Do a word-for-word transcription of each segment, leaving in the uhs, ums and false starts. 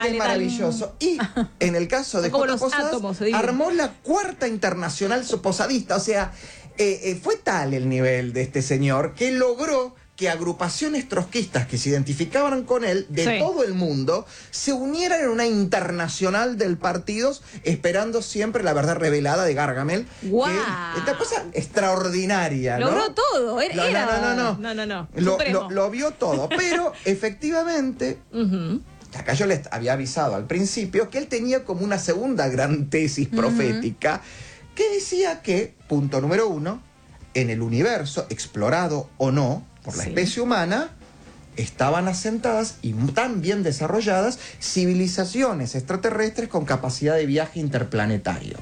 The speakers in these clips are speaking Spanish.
Es maravilloso. Y en el caso de J. Posadas, armó la cuarta internacional posadista. O sea, eh, eh, fue tal el nivel de este señor que logró que agrupaciones trotskistas que se identificaban con él de sí. todo el mundo se unieran en una internacional del partido, esperando siempre la verdad revelada de Gargamel. ¡Wow! Que, esta cosa extraordinaria, ¿no? Logró todo. Era, no, no, no, no, no, no, no. Lo, lo, lo vio todo, pero efectivamente... Uh-huh. Acá yo les había avisado al principio que él tenía como una segunda gran tesis profética uh-huh. que decía que, punto número uno, en el universo, explorado o no por la sí. especie humana, estaban asentadas y tan bien desarrolladas civilizaciones extraterrestres con capacidad de viaje interplanetario.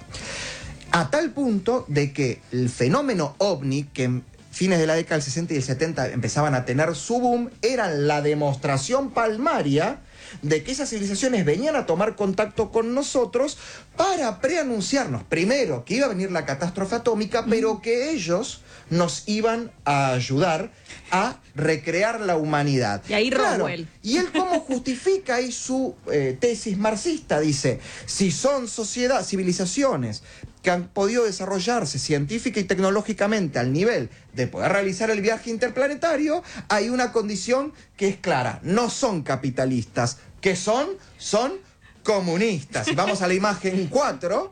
A tal punto de que el fenómeno ovni, que en fines de la década del sesenta y el setenta empezaban a tener su boom, era la demostración palmaria de que esas civilizaciones venían a tomar contacto con nosotros para preanunciarnos, primero, que iba a venir la catástrofe atómica, mm. pero que ellos nos iban a ayudar a recrear la humanidad. Y ahí claro, Roswell. Y él cómo justifica ahí su eh, tesis marxista, dice, si son sociedades, civilizaciones que han podido desarrollarse científica y tecnológicamente al nivel de poder realizar el viaje interplanetario, hay una condición que es clara, no son capitalistas, que son, son comunistas. Y vamos a la imagen cuatro,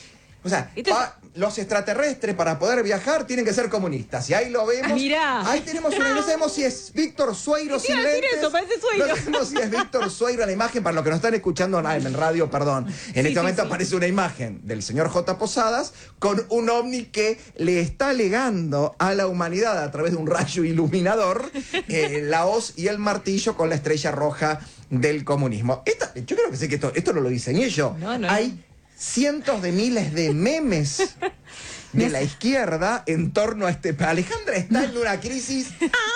o sea, pa, los extraterrestres para poder viajar tienen que ser comunistas. Y ahí lo vemos. Ah, mirá. Ahí tenemos una, no sabemos si es Víctor Sueiro sin lentes. Eso, parece Sueiro. No sabemos si es Víctor Sueiro en la imagen, para los que nos están escuchando en radio, perdón. En sí, este sí, momento sí. aparece una imagen del señor J. Posadas con un ovni que le está legando a la humanidad a través de un rayo iluminador eh, la hoz y el martillo con la estrella roja del comunismo. Esta, yo creo que sé que esto, esto no lo diseñé yo. No, no, Hay no. cientos de miles de memes de la izquierda en torno a este... Alejandra está en una crisis...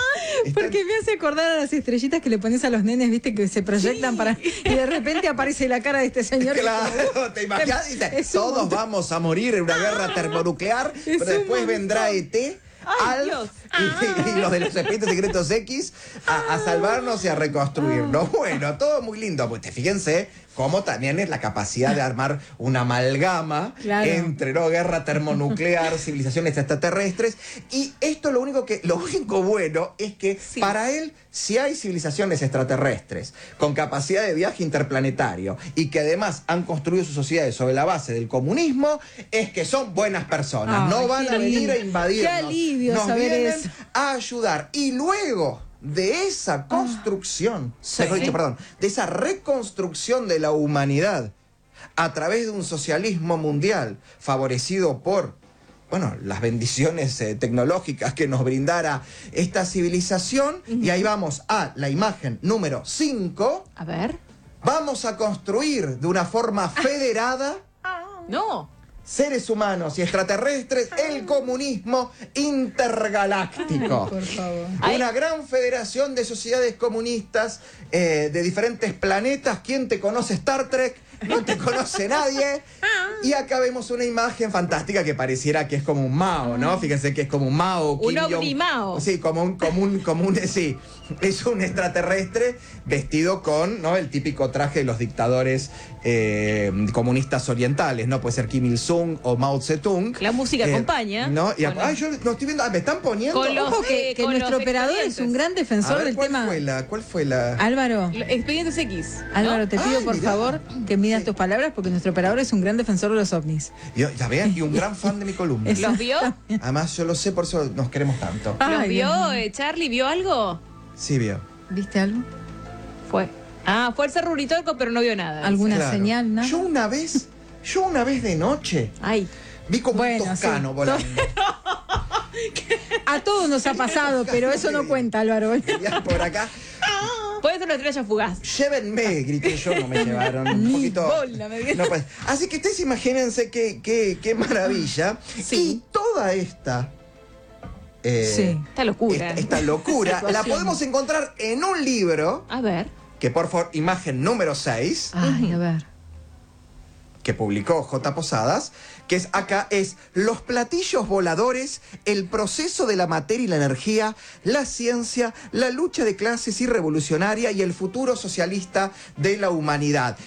Porque me hace acordar a las estrellitas que le pones a los nenes, viste, que se proyectan sí. para... Y de repente aparece la cara de este señor. Claro, que... ¿te imaginas? Dice, todos vamos a morir en una guerra termonuclear, pero después vendrá E T... Ay, Dios. Y, y los de los expedientes secretos X a, a salvarnos y a reconstruirnos. Bueno, todo muy lindo. Pues fíjense cómo también es la capacidad de armar una amalgama claro. entre no guerra termonuclear, civilizaciones extraterrestres. Y esto lo único que lo único bueno es que sí. para él, si hay civilizaciones extraterrestres con capacidad de viaje interplanetario y que además han construido sus sociedades sobre la base del comunismo, es que son buenas personas. Ay, no van a venir a invadirnos. Qué alivio Nos saber vienen eso. a ayudar. Y luego de esa construcción, ah, sí. dicho, perdón, de esa reconstrucción de la humanidad a través de un socialismo mundial favorecido por, bueno, las bendiciones eh, tecnológicas que nos brindara esta civilización, uh-huh. y ahí vamos a la imagen número cinco. A ver. Vamos a construir de una forma federada. Ah. No. Seres humanos y extraterrestres, el comunismo intergaláctico. Ay, por favor. Una gran federación de sociedades comunistas eh, de diferentes planetas. ¿Quién te conoce Star Trek? No te conoce nadie. Y acá vemos una imagen fantástica que pareciera que es como un Mao, ¿no? Fíjense que es como un Mao. Un ovni Mao. Sí, como un, como un, como un, sí. Es un extraterrestre vestido con, ¿no?, el típico traje de los dictadores eh, comunistas orientales, ¿no? Puede ser Kim Il-sung o Mao Zedong. La música eh, acompaña. ¿No? Y, ay, yo no estoy viendo, ah, me están poniendo. Con los, Ojo que, eh, que con nuestro los operador es un gran defensor ver, del ¿cuál tema. Fue la, ¿Cuál fue la...? Álvaro. Expedientes X. ¿no? Álvaro, te pido Ay, por mirá. favor que midas sí. tus palabras porque nuestro operador es un gran defensor de los ovnis. Yo, ya ven, y un gran fan de mi columna. ¿Los vio? Además, yo lo sé, por eso nos queremos tanto. Ay, ¿Los vio, eh, Charlie? ¿Vio algo? Sí, vio. ¿Viste algo? Fue. Ah, fue el Cerruritorco, pero no vio nada. ¿Alguna Claro. señal? ¿Nada? Yo una vez, yo una vez de noche, Ay. vi como Bueno, un toscano sí. volando. A todos nos ha pasado, pero eso no cuenta, Álvaro. Venía por acá. Puede ser una estrella fugaz. Llévenme, grité yo, no me llevaron. Un Ni poquito. bola me dieron. No, pues. Así que ustedes imagínense qué, qué, qué maravilla. Sí. Y toda esta. eh, Sí. Esta locura. Esta, esta locura la Situación. podemos encontrar en un libro. A ver. Que por favor, imagen número seis. Ay, a ver. que publicó J. Posadas, que es acá, es los platillos voladores, el proceso de la materia y la energía, la ciencia, la lucha de clases y revolucionaria y el futuro socialista de la humanidad.